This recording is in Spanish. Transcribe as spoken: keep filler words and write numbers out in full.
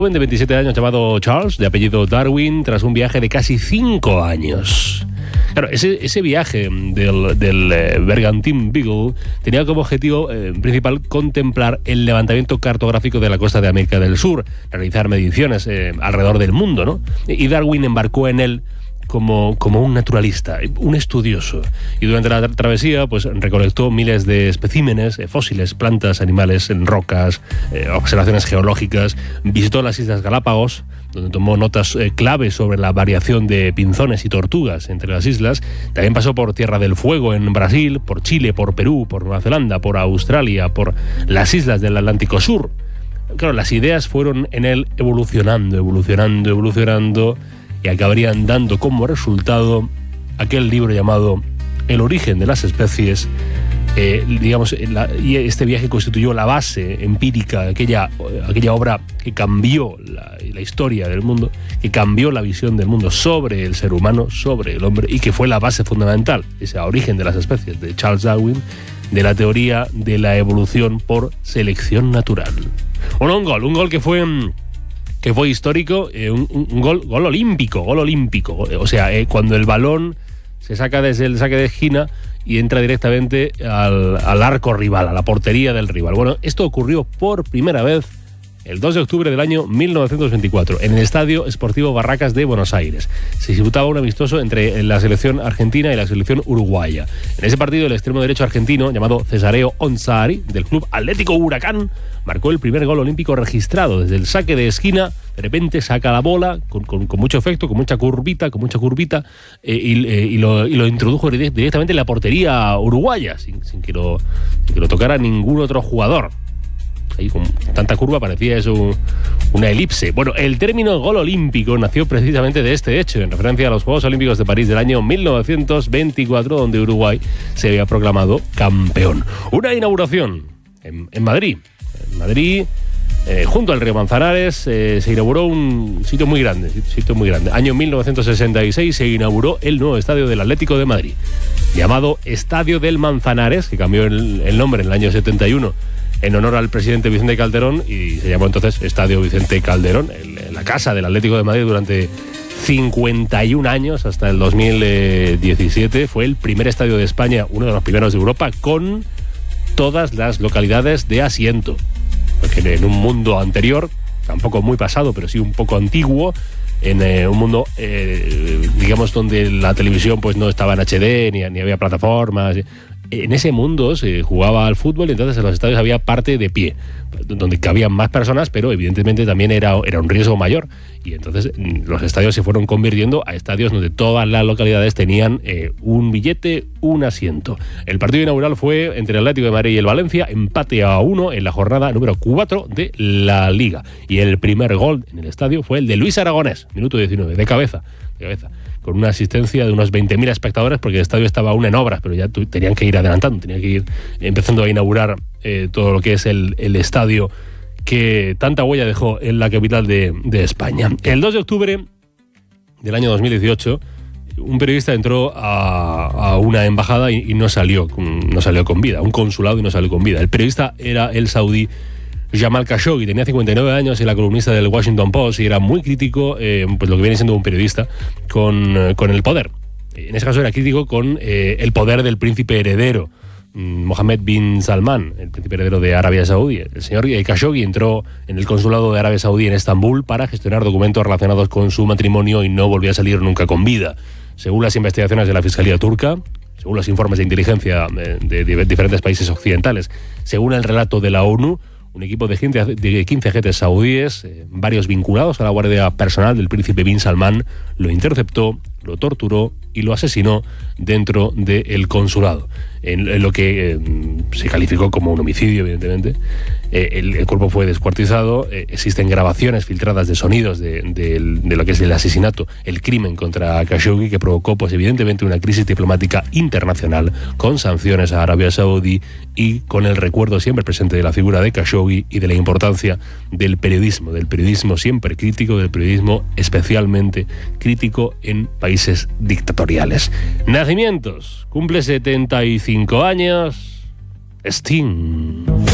joven de veintisiete años llamado Charles, de apellido Darwin, tras un viaje de casi cinco años. Claro, ese, ese viaje del, del eh, Bergantin Beagle tenía como objetivo eh, principal contemplar el levantamiento cartográfico de la costa de América del Sur, realizar mediciones eh, alrededor del mundo, ¿no? Y Darwin embarcó en él Como, como un naturalista, un estudioso. Y durante la tra- travesía pues, recolectó miles de especímenes, eh, fósiles, plantas, animales, en rocas, eh, observaciones geológicas. Visitó las Islas Galápagos, donde tomó notas eh, clave sobre la variación de pinzones y tortugas entre las islas. También pasó por Tierra del Fuego en Brasil, por Chile, por Perú, por Nueva Zelanda, por Australia, por las islas del Atlántico Sur. Claro, las ideas fueron en él evolucionando, evolucionando, evolucionando, y acabarían dando como resultado aquel libro llamado El origen de las especies. Eh, digamos, la, y este viaje constituyó la base empírica, aquella, aquella obra que cambió la, la historia del mundo, que cambió la visión del mundo sobre el ser humano, sobre el hombre, y que fue la base fundamental, ese origen de las especies de Charles Darwin, de la teoría de la evolución por selección natural. Bueno, un gol, un gol que fue... que fue histórico, eh, un, un gol, gol olímpico, gol olímpico. O sea, eh, cuando el balón se saca desde el saque de esquina y entra directamente al, al arco rival, a la portería del rival. Bueno, esto ocurrió por primera vez el dos de octubre del año mil novecientos veinticuatro, en el Estadio Sportivo Barracas de Buenos Aires. Se disputaba un amistoso entre la selección argentina y la selección uruguaya. En ese partido, el extremo derecho argentino, llamado Cesareo Onsari, del club Atlético Huracán, marcó el primer gol olímpico registrado. Desde el saque de esquina, de repente saca la bola con, con, con mucho efecto, con mucha curvita, con mucha curvita, eh, y, eh, y, lo, y lo introdujo directamente en la portería uruguaya, sin, sin, que lo, sin que lo tocara ningún otro jugador. Ahí con tanta curva parecía eso una elipse. Bueno, el término gol olímpico nació precisamente de este hecho, en referencia a los Juegos Olímpicos de París del año mil novecientos veinticuatro, donde Uruguay se había proclamado campeón. Una inauguración en, en Madrid. En Madrid, eh, junto al río Manzanares, eh, se inauguró un sitio muy grande, sitio muy grande. Año mil novecientos sesenta y seis se inauguró el nuevo estadio del Atlético de Madrid, llamado Estadio del Manzanares, que cambió el, el nombre en el año setenta y uno en honor al presidente Vicente Calderón, y se llamó entonces Estadio Vicente Calderón, el, la casa del Atlético de Madrid durante cincuenta y un años, hasta el dos mil diecisiete. Fue el primer estadio de España, uno de los primeros de Europa, con todas las localidades de asiento. Porque en un mundo anterior, tampoco muy pasado, pero sí un poco antiguo, en eh, un mundo, eh, digamos, donde la televisión pues no estaba en H D, ni, ni había plataformas. En ese mundo se jugaba al fútbol y entonces en los estadios había parte de pie, donde cabían más personas, pero evidentemente también era, era un riesgo mayor. Y entonces los estadios se fueron convirtiendo a estadios donde todas las localidades tenían eh, un billete, un asiento. El partido inaugural fue entre el Atlético de Madrid y el Valencia, empate a uno en la jornada número cuatro de la Liga. Y el primer gol en el estadio fue el de Luis Aragonés, minuto diecinueve, de cabeza, de cabeza. Con una asistencia de unos veinte mil espectadores, porque el estadio estaba aún en obras, pero ya tu, tenían que ir adelantando, tenían que ir empezando a inaugurar eh, todo lo que es el, el estadio que tanta huella dejó en la capital de, de España. El dos de octubre del año dos mil dieciocho, un periodista entró a, a una embajada y, y no salió, no salió con vida, un consulado y no salió con vida. El periodista era el saudí Jamal Khashoggi, tenía cincuenta y nueve años, era columnista del Washington Post y era muy crítico, eh, pues lo que viene siendo un periodista, con, eh, con el poder. En ese caso era crítico con eh, el poder del príncipe heredero, Mohammed bin Salman, el príncipe heredero de Arabia Saudí. El señor Khashoggi entró en el consulado de Arabia Saudí en Estambul para gestionar documentos relacionados con su matrimonio y no volvió a salir nunca con vida. Según las investigaciones de la Fiscalía turca, según los informes de inteligencia de, de diferentes países occidentales, según el relato de la ONU, un equipo de quince agentes saudíes, eh, varios vinculados a la guardia personal del príncipe bin Salman, lo interceptó, lo torturó y lo asesinó dentro del consulado, en, en lo que eh, se calificó como un homicidio, evidentemente. Eh, el, el cuerpo fue descuartizado, eh, existen grabaciones filtradas de sonidos de, de, de lo que es el asesinato, el crimen contra Khashoggi, que provocó pues evidentemente una crisis diplomática internacional, con sanciones a Arabia Saudí y con el recuerdo siempre presente de la figura de Khashoggi y de la importancia del periodismo, del periodismo siempre crítico, del periodismo especialmente crítico en países dictatoriales. Nacimientos: cumple setenta y cinco años Sting.